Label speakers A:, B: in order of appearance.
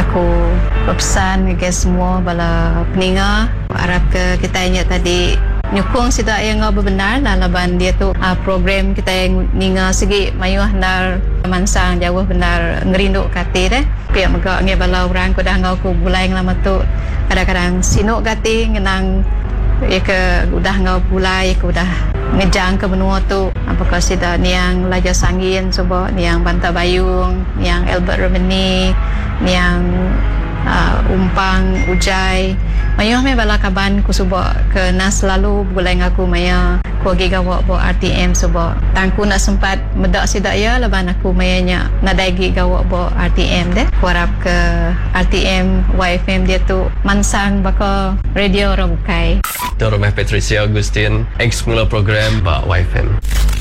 A: aku berpesan ke semua bala peninga harap ke kita ingat tadi nyukung sida yang benar lah laban dia tu program kita yang ninga segi mayuh nar mansang jauh benar ngerinduk kati deh pihak megak nge bala orang ko dah ngau ku bulai lama tu kadang-kadang sinuk kati ngenang ya ke udah ngau bulai ku udah ngejang ke benua tu apakah sida niang Laja Sangin coba niang Banta Bayung niang Albert Romani niang Umpang Ujai mayuh me bala kaban ku suba ke nas lalu bulai ngaku maya ku gigawa bo RTM suba tangku nak sempat medak sida ya laban aku mayanya nadai gawa bo RTM deh ku harap ke RTM YFM dia tu mansang baka radio Rabukai
B: Rumah Patricia Agustin ex mula program Pak YFM.